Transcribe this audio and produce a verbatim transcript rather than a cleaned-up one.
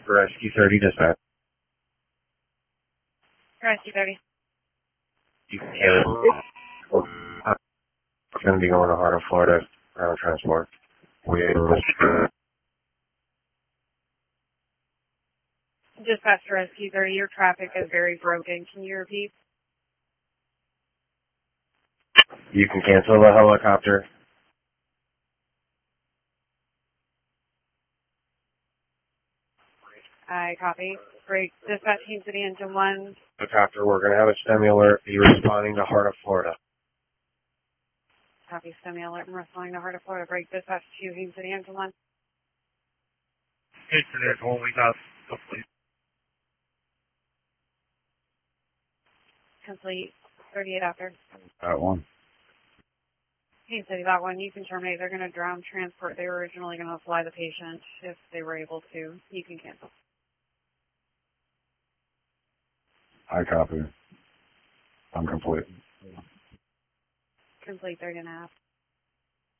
Rescue thirty dispatch. Rescue thirty. You can hear it. It's going to be going to Heart of Florida, ground transport. We Dispatch to Rescue thirty, your traffic is very broken. Can you repeat? You can cancel the helicopter. I copy. Break. Dispatch team City Engine one. Helicopter, we're going to have a STEMI alert. Be responding to Heart of Florida. Copy. STEMI alert and responding to Heart of Florida. Break. Dispatch two Team City Engine one. Hey, City Engine one, we got complete. Complete. thirty-eight after. That one. Team City, that one, you can terminate. They're going to ground transport. They were originally going to fly the patient if they were able to. You can cancel. I copy. I'm complete. Complete thirty and a half.